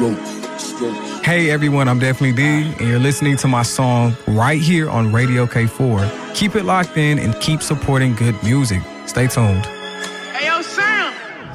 Hey everyone, I'm Definitely D, and you're listening to my song right here on Radio K4. Keep it locked in and keep supporting good music. Stay tuned.